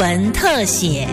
闻特写。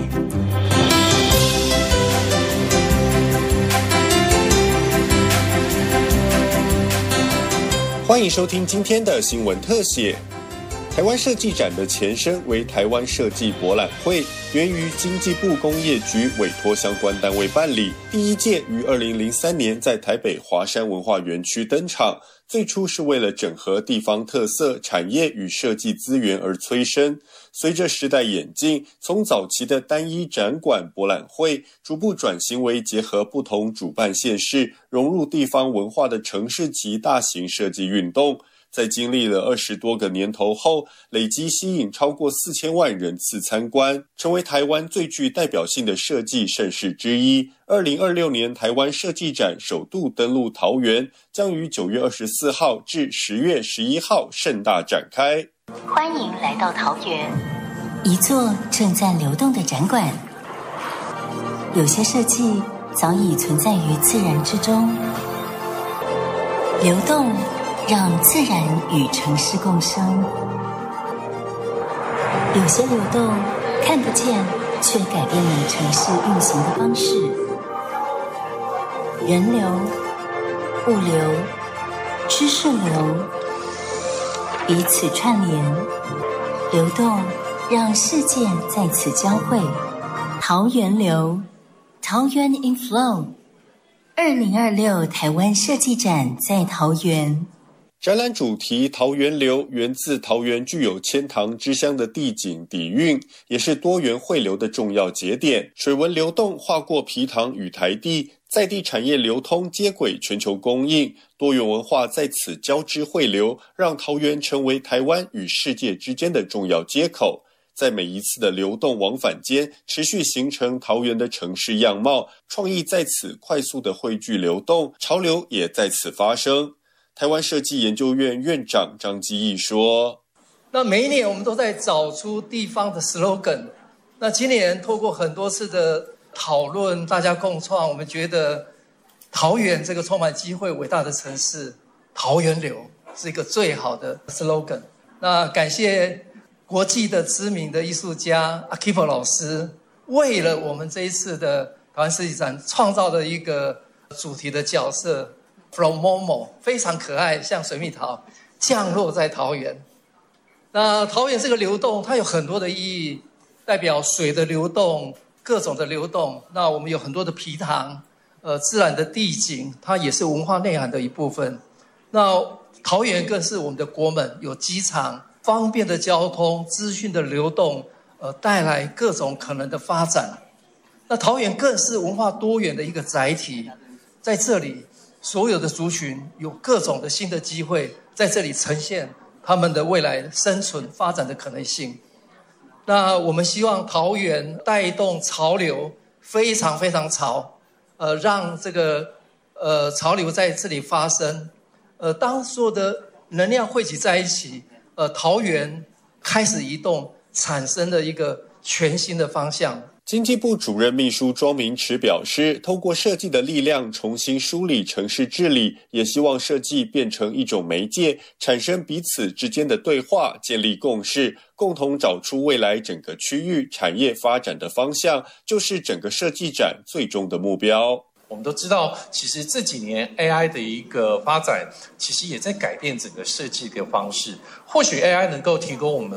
欢迎收听今天的新闻特写。台湾设计展的前身为台湾设计博览会，源于经济部工业局委托相关单位办理。第一届于2003年在台北华山文化园区登场，最初是为了整合地方特色产业与设计资源而催生。随着时代演进，从早期的单一展馆博览会，逐步转型为结合不同主办县市、融入地方文化的城市级大型设计运动。在经历了20多个年头后，累积吸引超过4000万人次参观，成为台湾最具代表性的设计盛事之一。2026年台湾设计展首度登陆桃园，将于9月24号至10月11号盛大展开。 欢迎来到桃园， 一座正在流动的展馆。有些设计早已存在于自然之中，流动让自然与城市共生。有些流动看不见，却改变了城市运行的方式。人流、物流、知识流彼此串联，流动让世界在此交汇。桃园流，桃园 in flow。2026台湾设计展在桃园。 展览主题桃园流源自桃园具有千塘之乡的地景底蕴，也是多元汇流的重要节点。水文流动划过皮塘与台地，在地产业流通接轨全球供应，多元文化在此交织汇流，让桃园成为台湾与世界之间的重要接口。在每一次的流动往返间，持续形成桃园的城市样貌，创意在此快速的汇聚流动，潮流也在此发生。台湾设计研究院院长张基义说， 那每一年我们都在找出地方的 slogan， 那今年透过很多次的讨论，大家共创，我们觉得桃园这个充满机会伟大的城市，桃园流是一个最好的 slogan。 那感谢国际的知名的艺术家 Akipo 老师，为了我们这一次的台湾设计展创造了一个主题的角色From Momo， 非常可爱，像水蜜桃降落在桃园。那桃园这个流动，它有很多的意义，代表水的流动，各种的流动。那我们有很多的皮塘，自然的地景，它也是文化内涵的一部分。那桃园更是我们的国门，有机场，方便的交通，资讯的流动，带来各种可能的发展。那桃园更是文化多元的一个载体，在这里。所有的族群有各种的新的机会在这里呈现他们的未来生存发展的可能性。那我们希望桃园带动潮流，非常非常潮，让这个潮流在这里发生。当所有的能量汇集在一起，桃园开始移动，产生了一个全新的方向。 经济部主任秘书庄明池表示，透过设计的力量重新梳理城市治理，也希望设计变成一种媒介，产生彼此之间的对话，建立共识，共同找出未来整个区域产业发展的方向，就是整个设计展最终的目标。 我们都知道，其实这几年 AI 的一个发展，其实也在改变整个设计的方式。或许 AI 能够提供我们